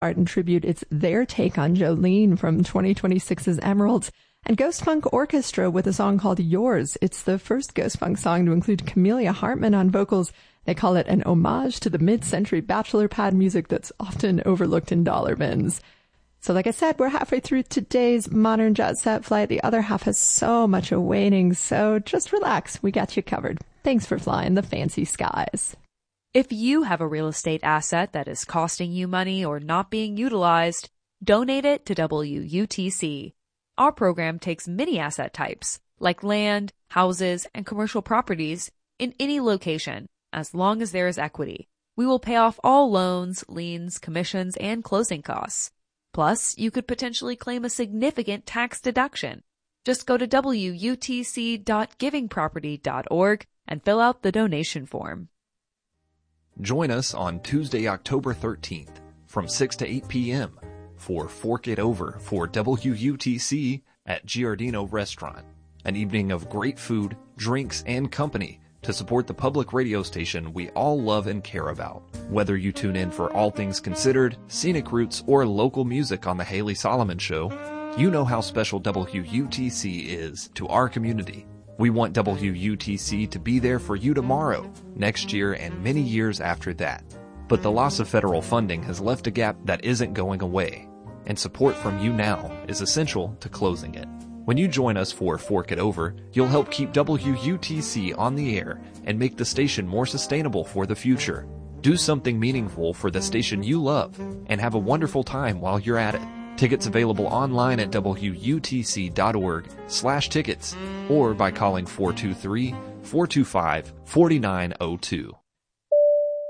Art and Tribute. It's their take on Jolene from 2026's Emeralds. And Ghost Funk Orchestra with a song called Yours. It's the first Ghost Funk song to include Camelia Hartman on vocals. They call it an homage to the mid-century bachelor pad music that's often overlooked in dollar bins. So like I said, we're halfway through today's Modern Jet Set flight. The other half has so much awaiting, so just relax. We got you covered. Thanks for flying the fancy skies. If you have a real estate asset that is costing you money or not being utilized, donate it to WUTC. Our program takes many asset types, like land, houses, and commercial properties, in any location, as long as there is equity. We will pay off all loans, liens, commissions, and closing costs. Plus, you could potentially claim a significant tax deduction. Just go to wutc.givingproperty.org and fill out the donation form. Join us on Tuesday, October 13th from 6 to 8 p.m. for Fork It Over for WUTC at Giardino Restaurant, an evening of great food, drinks, and company to support the public radio station we all love and care about. Whether you tune in for All Things Considered, Scenic Roots, or local music on The Haley Solomon Show, you know how special WUTC is to our community. We want WUTC to be there for you tomorrow, next year, and many years after that. But the loss of federal funding has left a gap that isn't going away, and support from you now is essential to closing it. When you join us for Fork It Over, you'll help keep WUTC on the air and make the station more sustainable for the future. Do something meaningful for the station you love and have a wonderful time while you're at it. Tickets available online at WUTC.org/tickets or by calling 423-425-4902.